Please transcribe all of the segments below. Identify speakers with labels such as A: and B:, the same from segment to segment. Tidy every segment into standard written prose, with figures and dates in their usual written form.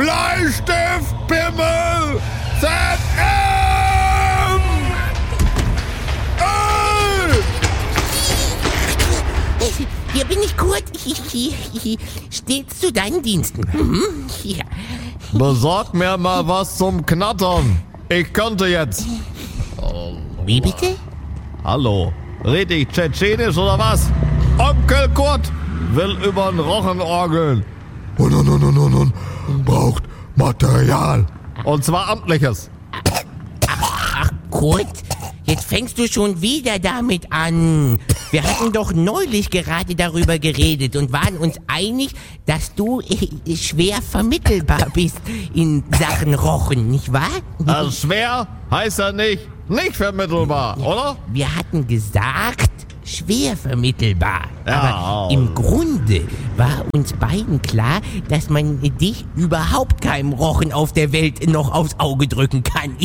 A: Bleistiftpimmel ZM!
B: Hier bin ich, Kurt. Stets zu deinen Diensten. Ja.
A: Besorg mir mal was zum Knattern. Ich könnte jetzt.
B: Wie bitte?
A: Hallo, red ich tschetschenisch oder was? Onkel Kurt will übern Rochen orgeln. Und braucht Material. Und zwar amtliches.
B: Ach, Kurt, jetzt fängst du schon wieder damit an. Wir hatten doch neulich gerade darüber geredet und waren uns einig, dass du schwer vermittelbar bist in Sachen Rochen, nicht wahr?
A: Also schwer heißt ja nicht vermittelbar, oder?
B: Wir hatten gesagt, schwer vermittelbar.
A: Ja.
B: Aber im Grunde war uns beiden klar, dass man dich überhaupt keinem Rochen auf der Welt noch aufs Auge drücken kann.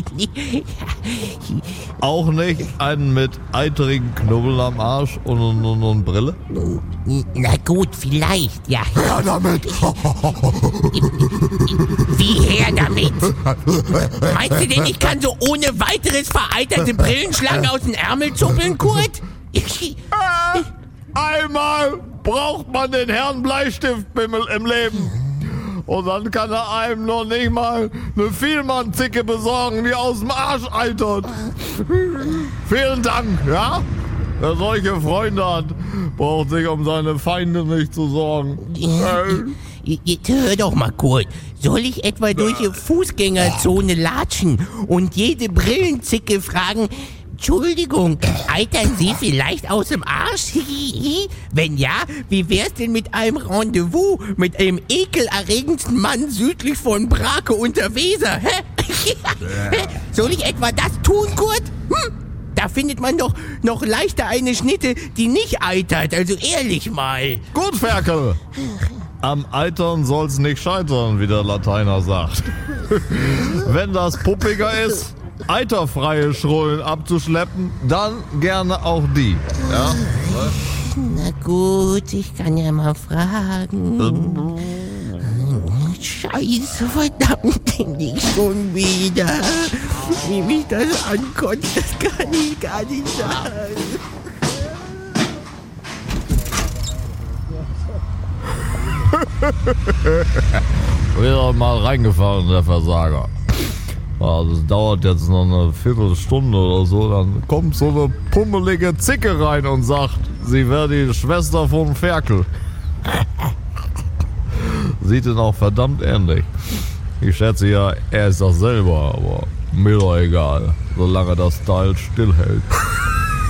A: Auch nicht einen mit eitrigen Knubbel am Arsch und Brille?
B: Na gut, vielleicht, ja.
C: Ja, damit.
B: Wie her damit? Meinst du denn, ich kann so ohne weiteres vereiterte Brillenschlangen aus dem Ärmel zuppeln, Kurt?
A: Einmal braucht man den Herrn Bleistiftpimmel im Leben. Und dann kann er einem noch nicht mal eine Vielmann-Zicke besorgen, die aus dem Arsch eitert. Vielen Dank, ja? Wer solche Freunde hat, braucht sich um seine Feinde nicht zu sorgen.
B: Jetzt hör doch mal, Kurt. Soll ich etwa durch die Fußgängerzone latschen und jede Brillenzicke fragen, Entschuldigung, eitern Sie vielleicht aus dem Arsch? Wenn ja, wie wär's denn mit einem Rendezvous mit einem ekelerregendsten Mann südlich von Brake und der Weser? Soll ich etwa das tun, Kurt? Da findet man doch noch leichter eine Schnitte, die nicht eitert, also ehrlich mal.
A: Gut, Ferkel. Am Eitern soll's nicht scheitern, wie der Lateiner sagt. Wenn das puppiger ist, eiterfreie Schrullen abzuschleppen, dann gerne auch die. Ja?
B: Na gut, ich kann ja mal fragen. Scheiße, verdammt, nicht schon wieder. Wie mich das ankotzt, das kann ich gar nicht sagen.
A: Wieder mal reingefahren, der Versager. Also es dauert jetzt noch eine Viertelstunde oder so, dann kommt so eine pummelige Zicke rein und sagt, sie wäre die Schwester von Ferkel. Sieht ihn auch verdammt ähnlich. Ich schätze ja, er ist das selber, aber mir doch egal, solange das Teil stillhält.